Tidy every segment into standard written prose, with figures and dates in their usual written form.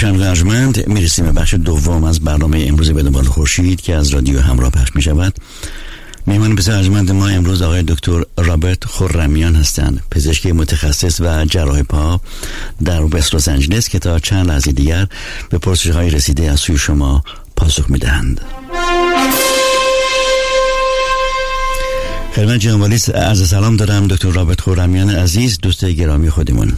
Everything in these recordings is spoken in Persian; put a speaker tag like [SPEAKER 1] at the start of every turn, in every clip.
[SPEAKER 1] شنوندگان ارجمند، میرسیم به بخش دوم از برنامه امروز به دنبال خورشید که از رادیو همراه پخش می شود. مهمان بسیار ارجمند ما امروز آقای دکتر رابرت خرمیان هستند، پزشک متخصص و جراح پا در وست لس آنجلس که تا چند لحظه دیگر به پرسش‌های رسیده از سوی شما پاسخ می‌دهند. خدمت جناب عالی عرض سلام دارم دکتر رابرت خرمیان عزیز، دوست گرامی خودمون.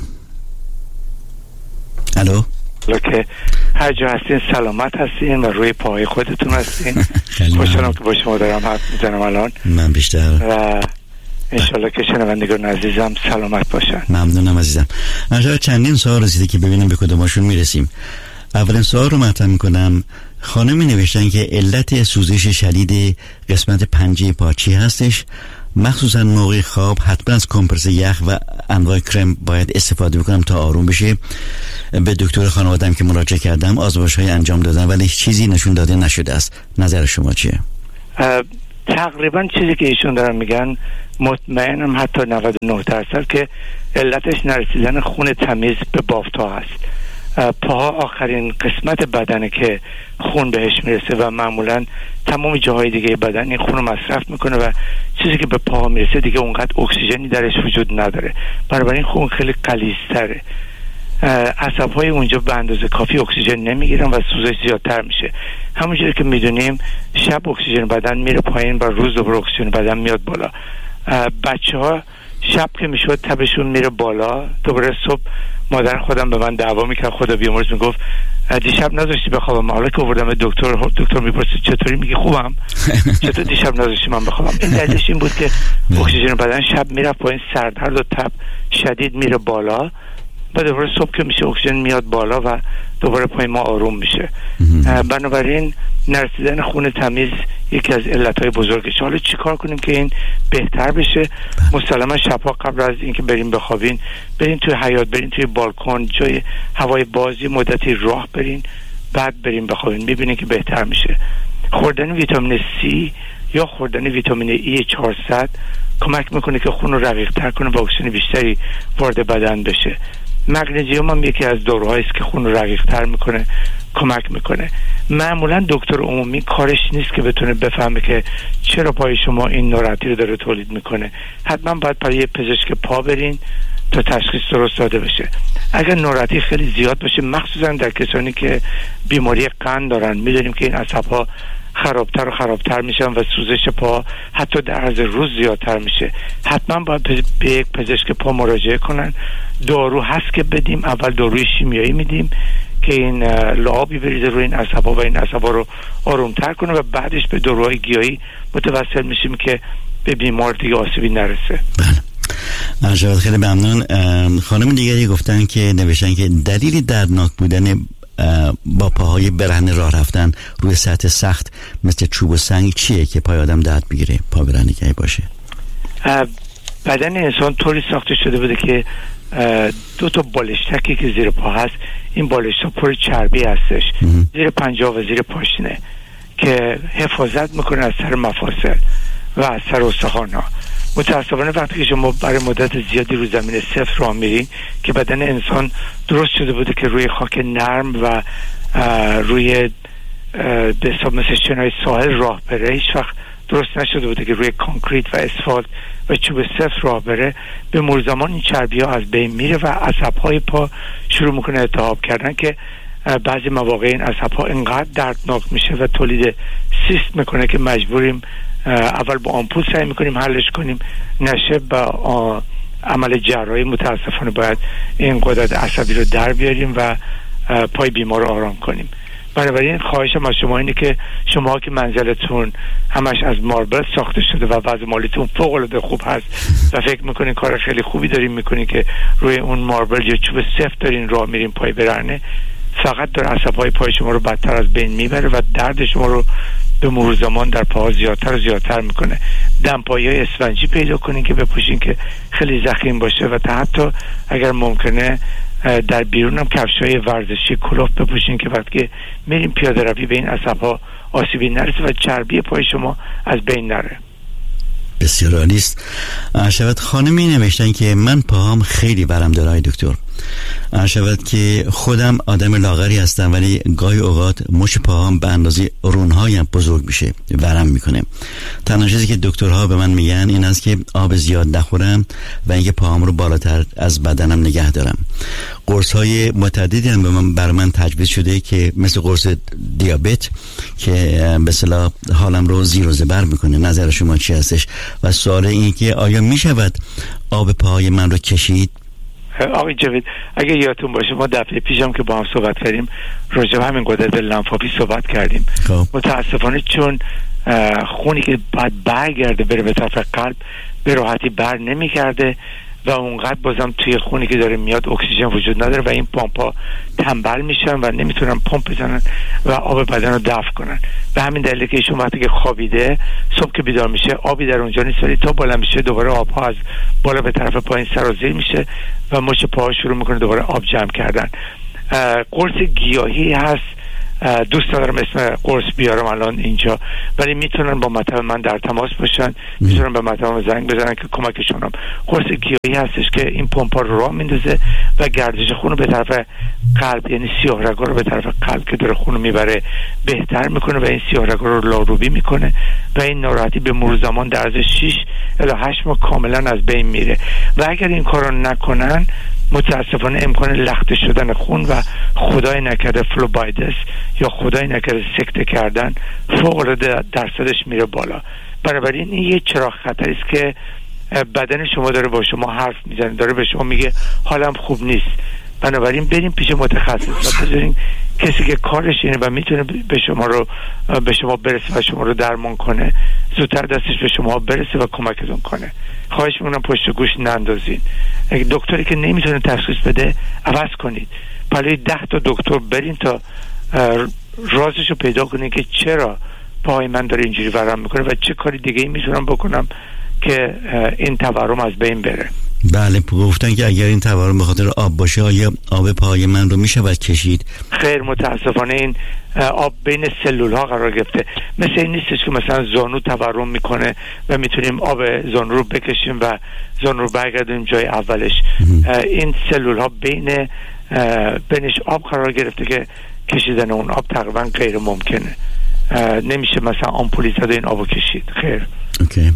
[SPEAKER 1] الو،
[SPEAKER 2] که هر جا هستین سلامت هستین و روی پاهای خودتون هستین. خوشحالم که با شما دارم حرف میزنم الان.
[SPEAKER 1] من بیشتر
[SPEAKER 2] و انشالله که شنوندگان عزیزم سلامت باشن.
[SPEAKER 1] ممنونم عزیزم. انشالله چندین سوال رسیده که ببینیم به کدوماشون میرسیم. اولین سوال رو مطرح میکنم. خانمی نوشتن که علت سوزش شدید قسمت پنجه پا چی هستش؟ مخصوصا موقع خواب حتما از کمپرس یخ و انواع کرم باید استفاده بکنم تا آروم بشه. به دکتر خانواده‌ام که مراجعه کردم آزمایش‌های انجام دادن ولی چیزی نشون داده نشده است. نظر شما چیه؟
[SPEAKER 2] تقریبا چیزی که ایشون دارن میگن مطمئنم حتی 99% که علتش نرسیدن خون تمیز به بافت‌ها هست. پاها آخرین قسمت بدنه که خون بهش میرسه و معمولا تمام جاهای دیگه بدن این خون رو مصرف میکنه و چیزی که به پاها میرسه دیگه اونقدر اکسیژنی درش وجود نداره، بنابراین خون خیلی غلیظ‌تره. عصب‌های اونجا به اندازه کافی اکسیژن نمیگیرن و سوزش زیادتر میشه. همونجوری که میدونیم شب اکسیژن بدن میره پایین و روز دوباره اکسیژن بدن میاد بالا. بچه‌ها شب که میشد تبشون میره بالا، دوباره صبح مادر خودم به من دعوا میکرد، خدا بیامرز، میگفت دیشب نذاشتی بخوابم. حالا که آوردم دکتر میپرسید چطوری، میگی خوبم. چطور دیشب نذاشتی من بخوابم؟ این دلیلش این بود که اکسیژن بدن شب میره پایین، سردرد و تب شدید میره بالا و دوباره صبح که میشه اکسیژن میاد بالا و دوباره پای ما آروم میشه. بنابراین نرسیدن خون تمیز یکی از علتهای بزرگش. حالا چیکار کنیم که این بهتر بشه؟ مسلما شبها قبل از اینکه بریم بخوابین برین توی حیاط، برین توی بالکن، جای هوای بازی مدتی راه برین، بعد بریم بخوابین، میبینین که بهتر میشه. خوردن ویتامین C یا خوردن ویتامین E 400 کمک میکنه که خون رو رقیق تر کنه و اکسیژن بیشتری وارد بدن بشه. مگنیزیم هم یکی از داروهایی است که خون رو رقیق تر میکنه، کمک میکنه. معمولا دکتر عمومی کارش نیست که بتونه بفهمه که چرا پای شما این ناراحتی رو داره تولید میکنه. حتما باید برای یه پزشک پا برین تا تشخیص درست داده بشه. اگر ناراحتی خیلی زیاد باشه، مخصوصا در کسانی که بیماری قند دارن، میدونیم که این عصب‌ها خرابتر و خرابتر میشن و سوزش پا حتی در عرض روز زیادتر میشه. حتما باید به یک پزشک پا مراجعه کنن. دارو هست که بدیم، اول داروی شیمیایی میدیم که این لعابی بریزه روی این عصب‌ها و این عصب‌ها رو آرومتر کنه و بعدش به داروهای گیاهی متوسل میشیم که به بیمار دیگه آسیبی نرسه.
[SPEAKER 1] بله، خیلی ممنون. خانم دیگری گفتن که نوشتن که دلیل دردناک بودن با پاهای برهنه راه رفتن روی سطح سخت مثل چوب و سنگ چیه که پای آدم درد بگیره، پا برهنه که باشه؟
[SPEAKER 2] بدن انسان طوری ساخته شده بوده که دو تا بالشتکی که زیر پا هست، این بالشتا پر چربی هستش زیر پنجه و زیر پاشنه که حفاظت میکنه از سر مفاصل و از سر استخوان‌ها. متاسفانه وقتی که شما برای مدت زیادی رو زمین سفت راه میرین که بدن انسان درست شده بوده که روی خاک نرم و روی به حساب مثل شنای ساحل راه بره، هیچ وقت درست نشده بوده که روی کانکریت و اسفالت و چوب سفت راه بره. به مرور زمان این چربی ها از بین میره و عصب‌های پا شروع میکنه التهاب کردن که بعضی مواقع این عصب‌ها انقدر دردناک میشه و تولید سیست میکنه که مجبوریم اول با آمپول سعی میکنیم حلش کنیم، نشه با عمل جراحی متاسفانه باید این قدرت عصبی رو در بیاریم و پای بیمار رو آرام کنیم. بنابراین خواهشم از شما اینه که شما که منزلتون همش از ماربل ساخته شده و وضع مالیتون فوق العاده خوب هست و فکر میکنین کار خیلی خوبی دارین میکنین که روی اون ماربل یا چوب سفت دارین راه میرین پای برهنه، فقط داره عصب‌های پای شما رو بدتر از بین میبره و درد شما رو به مرور زمان در پاها زیادتر و زیادتر میکنه. دمپایی اسفنجی پیدا کنین که بپوشین که خیلی ضخیم باشه و حتی اگر ممکنه در بیرون هم کفش‌های ورزشی کلوف بپوشین که وقتی میریم پیاده روی به این عصب‌ها آسیبی نرسه و چربی پای شما از بین نره.
[SPEAKER 1] بسیار عالی است. شبت خانمی نوشتن که من پاهام خیلی برم داره دکتر، شود که خودم آدم لاغری هستم، ولی گاهی اوقات مچ پاهام به اندازه رونهایم بزرگ میشه، ورم میکنه. تنها چیزی که دکترها به من میگن این است که آب زیاد نخورم و اینکه پاهام رو بالاتر از بدنم نگه دارم. قرص های متعددی هم بر من تجویز شده که مثل قرص دیابت که به اصطلاح حالم رو زیر و زبر میکنه. نظر شما چی هستش؟ و سوال این که آیا میشود آب پاهای من رو کشید؟
[SPEAKER 2] آقای جاوید، اگه یادتون باشه ما دفعه پیشم که با هم صحبت کردیم راجع به همین غدد لنفاوی صحبت کردیم. متاسفانه چون خونی که باید برگرده بره به طرف قلب به راحتی بر نمیگرده و اونقدر بازم توی خونی که داره میاد اکسیژن وجود نداره و این پامپا تنبل میشن و نمیتونن پمپ بزنن و آب بدن رو دفع کنن. به همین دلیل که ایشون وقتی که خوابیده صبح که بیدار میشه آبی در اونجا نیست، ولی تا بالا میشه دوباره آبها از بالا به طرف پایین سرازیر میشه و مچ پاها شروع میکنه دوباره آب جمع کردن. قرص گیاهی هست، دوست ندارم اسم قرص بیارم الان اینجا، ولی میتونن با مطب من در تماس باشن، میتونن به مطب زنگ بزنن که کمکشونم. قرص گیاهی هستش که این پمپا رو راه میندازه و گردش خون رو به طرف قلب، یعنی سیاه رگا رو به طرف قلب که داره خون رو میبره بهتر میکنه و این سیاه رگا رو لاروبی میکنه و این ناراحتی به مرور زمان در عرض 6 الی 8 ماه کاملا از بین میره. و اگر این کارو نکنن متاسفانه امکان لخته شدن خون و خدای نکرده فلوبایدس یا خدای نکرده سکته کردن فوق العاده درصدش میره بالا. بنابراین این یه چراغ خطری است که بدن شما داره با شما حرف میزنه، داره به شما میگه حالم خوب نیست. بنابراین بریم پیش متخصص و بذارین کسی که کارش اینه و میتونه به شما برسه و شما رو درمان کنه زودتر دستش به شما برسه و کمکتون کنه. خواهش میکنم پشت گوش نندازین. اگه دکتری که نمیتونه تشخیص بده عوض کنید، پلوی 10 تا دکتر برین تا رازش رو پیدا کنین که چرا پای من داره اینجوری ورم میکنه و چه کاری دیگه ای میتونم بکنم که این تورم از بین بره.
[SPEAKER 1] بله، گفتن که اگر این تورم به خاطر آب باشه آیا آب پای من رو میشه باید کشید؟
[SPEAKER 2] خیر، متاسفانه این آب بین سلول ها قرار گرفته. مثل این نیستش که مثلا زانو تورم میکنه و میتونیم آب زانو رو بکشیم و زانو رو برگردونیم جای اولش. این سلول ها بینش آب قرار گرفته که کشیدن اون آب تقریبا غیر ممکنه. نمیشه مثلا آمپولی زده این آبو کشید. خیر.
[SPEAKER 1] اوکی.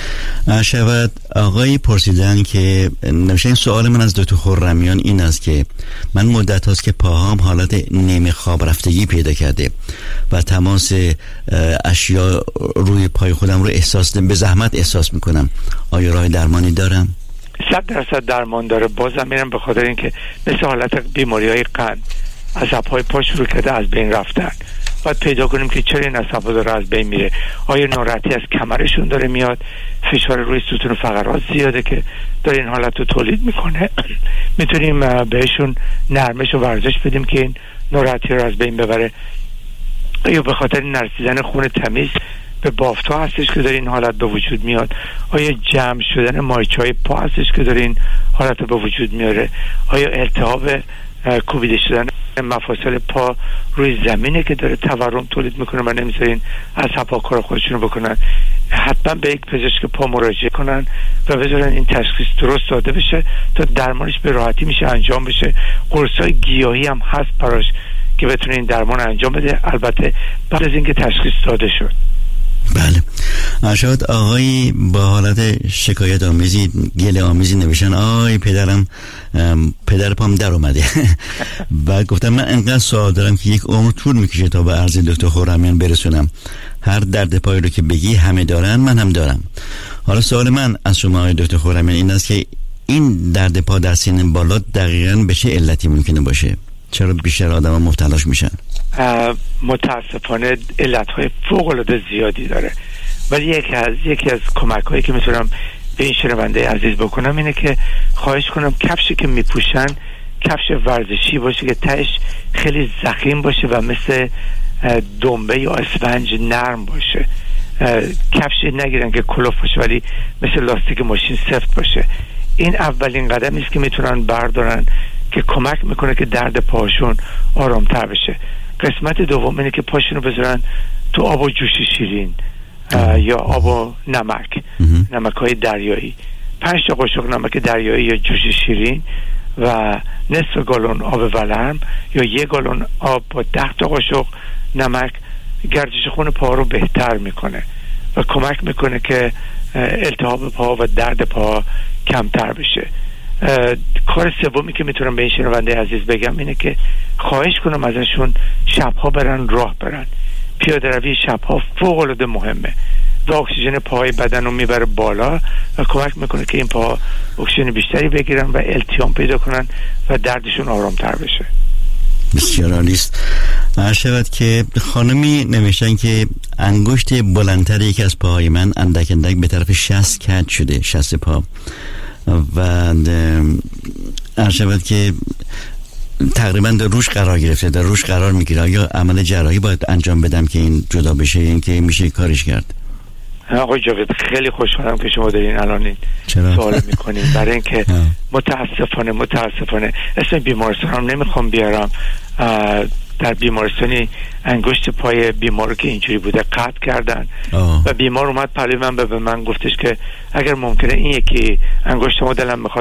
[SPEAKER 1] شود آقای پرسیدن که نوشتن سوال من از دکتر خرمیان این است که من مدت هاست که پاهام حالت نیمه خواب رفتگی پیدا کرده و تماس اشیا روی پای خودم رو به زحمت احساس میکنم. آیا راه درمانی دارم؟
[SPEAKER 2] 100% درمان داره. بازم میرم به خاطر اینکه مثل حالت بیماری های قند عصب‌های پا شروع کرده از بین رفتن. باید پیدا کنیم که چرا این عصب‌ها داره از بین میره. آیا ناراحتی از کمرشون داره میاد، فشار روی ستون فقرات زیاده که داره این حالت رو تولید میکنه. میتونیم بهشون نرمش و ورزش بدیم که این ناراحتی رو از بین ببره. یا به خاطر نرسیدن خون تمیز به بافت‌ها هستش که داره این حالت به وجود میاد. آیا جمع شدن مایچه‌های پا هستش که داره این حالت رو به وجود میاره. آیا التهاب کوبیده شدن مفاصل پا روی زمینه که داره تورم تولید میکنه و نمیذارین عصب‌ها کار خودشونو بکنن. حتما به یک پزشک پا مراجعه کنن و بذارن این تشخیص درست داده بشه تا درمانش به راحتی میشه انجام بشه. قرص‌های گیاهی هم هست براش که بتونه این درمان انجام بده، البته بعد از اینکه تشخیص داده شد.
[SPEAKER 1] بله. شاید آقای با حالت شکایت آمیزی، گله آمیزی نوشتن آی پدر پام در اومده و گفتم من انقدر سوال دارم که یک عمر طول میکشه تا به عرض دکتر خرمیان برسونم. هر درد پایی رو که بگی همه دارن، من هم دارم. حالا سوال من از شما آقای دکتر خرمیان این است که این درد پا در سن بالا دقیقاً به چه علتی ممکنه باشه؟ چرا بیشتر آدم ها مبتلاش میشن؟
[SPEAKER 2] متاسفانه علتهای فوق‌العاده زیادی داره، ولی یکی از کمک‌هایی که میتونم به این شنونده عزیز بکنم اینه که خواهش کنم کفشی که میپوشن کفش ورزشی باشه که تهش خیلی ضخیم باشه و مثل دنبه یا اسفنج نرم باشه. کفشی نگیرن که کلوف باشه ولی مثل لاستیک ماشین سفت باشه. این اولین قدمی است که میتونن بردارن که کمک میکنه که درد پاشون آرامتر بشه. قسمت دوم اینه که پاشون رو بذارن تو آب و جوش شیرین یا آب و نمک های دریایی. 5 تا قاشق نمک دریایی یا جوش شیرین و نصف گالن آب ولرم یا 1 گالن آب با 10 تا قاشق نمک گردش خون پا رو بهتر میکنه و کمک میکنه که التهاب پا و درد پا کمتر بشه. کار سومی که میتونم به این شنونده عزیز بگم اینه که خواهش کنم ازشون شبها برن راه برن. پیاده روی شبها فوق العاده مهمه و اکسیژن پاهای بدن رو میبره بالا و کمک میکنه که این پا اکسیژن بیشتری بگیرن و التیام پیدا کنن و دردشون آرامتر بشه.
[SPEAKER 1] بسیار عالی است. عرض شود که خانمی نوشتن که انگشت بلندتر یکی از پاهای من اندک اندک به طرف 60 کج شده، 60 پا، و عرض شود که تقریبا در روش قرار گرفته، در روش قرار میگیره. یا عمل جراحی باید انجام بدم که این جدا بشه، این که میشه کارش کرد؟
[SPEAKER 2] آقای جاوید خیلی خوشحالم که شما دارین الان این سوال میکنین، برای اینکه متاسفانه اسم بیمارستان هم نمیخوام بیارم، در بیمارستانی انگشت پای بیمار که اینجوری بوده قطع کردن و بیمار اومد پلوی من به من گفتش که اگر ممکنه این یکی انگشت ما دلم میخواد